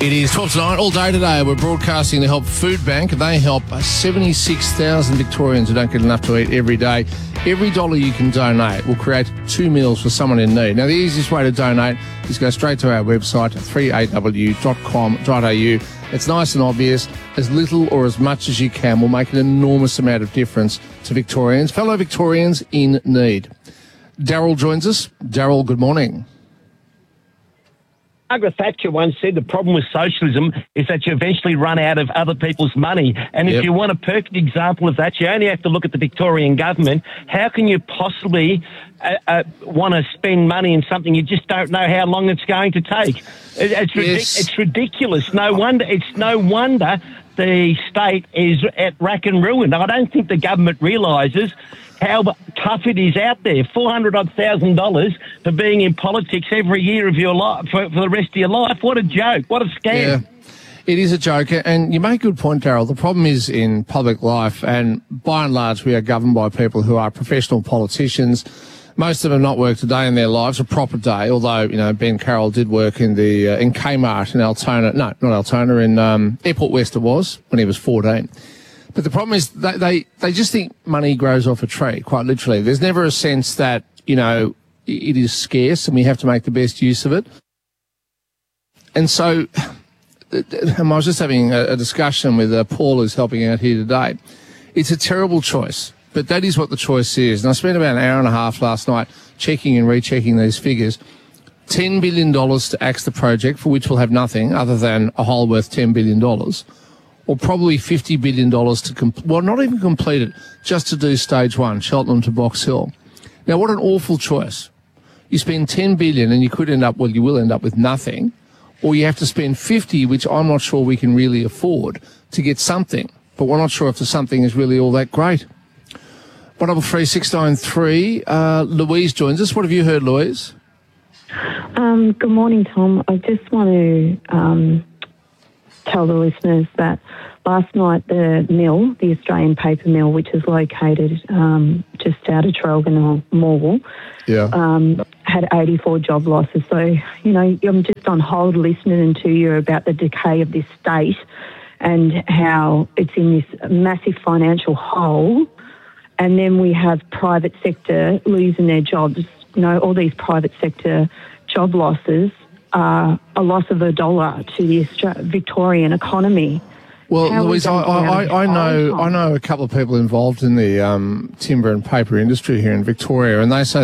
It is 12 to 9 all day today. We're broadcasting to help Food Bank, and they help 76,000 Victorians who don't get enough to eat every day. Every dollar you can donate will create 2 meals for someone in need. Now, the easiest way to donate is go straight to our website, 3aw.com.au. It's nice and obvious. As little or as much as you can will make an enormous amount of difference to Victorians, fellow Victorians in need. Daryl joins us. Daryl, good morning. Margaret Thatcher once said the problem with socialism is that you eventually run out of other people's money. And if you want a perfect example of that, you only have to look at the Victorian government. How can you possibly want to spend money in something you just don't know how long it's going to take? It's ridiculous. No wonder the state is at rack and ruin. I don't think the government realises how tough it is out there. $400,000 for being in politics every year of your life, for the rest of your life. What a joke. What a scam. Yeah, it is a joke. And you make a good point, Daryl. The problem is in public life, and by and large, we are governed by people who are professional politicians. Most of them have not worked a day in their lives, a proper day, although, you know, Ben Carroll did work in in Kmart in Altona. No, not Altona, in Airport West it was, when he was 14. But the problem is they just think money grows off a tree, quite literally. There's never a sense that, you know, it is scarce and we have to make the best use of it. And so I was just having a discussion with Paul, who's helping out here today. It's a terrible choice, but that is what the choice is. And I spent about an hour and a half last night checking and rechecking these figures. $10 billion to axe the project, for which we'll have nothing other than a hole worth $10 billion. Or probably $50 billion to not even complete it, just to do stage one, Cheltenham to Box Hill. Now, what an awful choice. You spend $10 billion and you could end up, well, you will end up with nothing, or you have to spend 50, which I'm not sure we can really afford, to get something. But we're not sure if the something is really all that great. 133 Louise joins us. What have you heard, Louise? Good morning, Tom. I just want to tell the listeners that last night the mill, the Australian Paper Mill, which is located just out of Traralgon Mall, had 84 job losses. So, you know, I'm just on hold listening to you about the decay of this state and how it's in this massive financial hole. And then we have private sector losing their jobs. You know, all these private sector job losses are a loss of $1 to the Victorian economy. Well, Louise, I know a couple of people involved in the timber and paper industry here in Victoria, and they say